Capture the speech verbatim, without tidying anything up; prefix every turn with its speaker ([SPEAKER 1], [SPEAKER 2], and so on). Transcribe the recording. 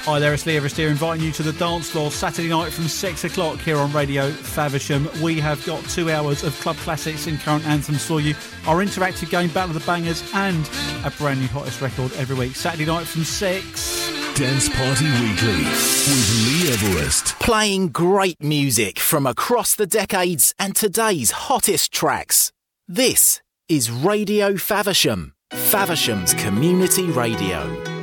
[SPEAKER 1] Hi there, it's Lee Everest here, inviting you to the dance floor Saturday night from six o'clock here on Radio Faversham. We have got two hours of club classics and current anthems for you, our interactive game Battle of the Bangers, and a brand new hottest record every week. Saturday night from six.
[SPEAKER 2] Dance Party Weekly with Lee Everest.
[SPEAKER 3] Playing great music from across the decades and today's hottest tracks. This is Radio Faversham, Faversham's community radio.